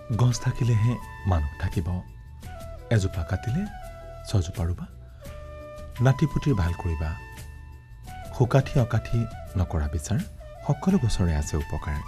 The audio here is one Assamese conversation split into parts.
গছ থাকিলেহে মানুহ থাকিব এজোপা কাটিলে ছজোপা ৰুবা নাতিপুতিৰ ভাল কৰিবা শুকাঠি অকাঠি নকৰা বিচাৰ সকলো গছৰে আছে উপকাৰ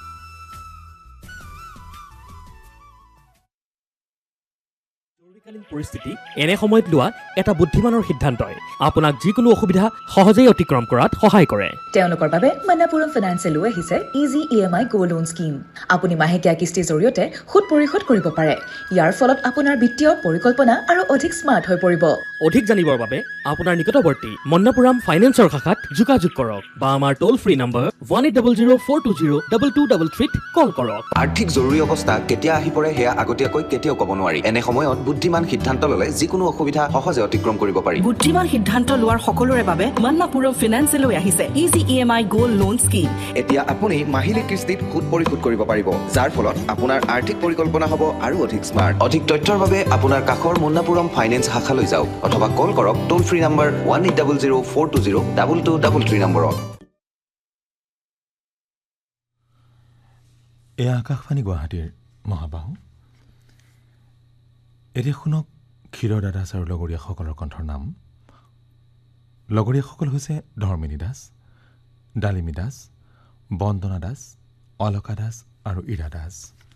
জৰুৰীকালীন পৰিস্থিতি এনে সময়ত লোৱা এটা বুদ্ধিমানৰ সিদ্ধান্তই আপোনাক যিকোনো অসুবিধা সহজেই অতিক্ৰম কৰাত সহায় কৰে তেওঁলোকৰ বাবে মন্নাপুৰম ফাইনেন্সে লৈ আহিছে ইজি EMI গো লোন স্কিম আপুনি মাহেকীয়া কিস্তিৰ জৰিয়তে সুদ পৰিশোধ কৰিব পাৰে ইয়াৰ ফলত আপোনাৰ বিত্তীয় পৰিকল্পনা আৰু অধিক স্মাৰ্ট হৈ পৰিব অধিক জানিবৰ বাবে আপোনাৰ নিকটৱৰ্তী মন্নাপুৰম ফাইনেন্সৰ শাখাত যোগাযোগ কৰক বা আমাৰ টোল ফ্ৰী নম্বৰ 1800-420-2233 কল কৰক আৰ্থিক জৰুৰী অৱস্থা কেতিয়া আহি পৰে হেয়া আগতীয়াকৈ কেতিয়াও ক'ব নোৱাৰি এনে সময়ত বুদ্ধিমান সিদ্ধান্ত ল'লে যিকোনো অসুবিধা সহজে অতিক্ৰম কৰিব পাৰি বুদ্ধিমান সিদ্ধান্ত লোৱাৰ সকলোৰে বাবে মন্নাপুৰম ফাইনেন্সে লৈ আহিছে ইজি EMI গো লোন স্কিম এতিয়া আপুনি মাহিলী কিস্তিত সুদ পৰিশোধ কৰিব পাৰিব যাৰ ফলত আপোনাৰ আৰ্থিক পৰিকল্পনা হ'ব আৰু অধিক স্মাৰ্ট অধিক তথ্যৰ বাবে আপোনাৰ কাষৰ মন্নাপুৰম ফাইনেন্স শাখালৈ যাওক অথবা কল কৰক টোল ফ্ৰী নম্বৰ 1800-420-2233 নম্বৰত এয়া আকাশবাণী গুৱাহাটীৰ মহাবাহু এতিয়া শুনক ক্ষীৰৰ দাস আৰু লগৰীয়াসকলৰ কণ্ঠৰ নাম লগৰীয়াসকল হৈছে ধৰ্মিনী দাস ডালিমী দাস বন্দনা দাস অলকা দাস আৰু ইৰা দাস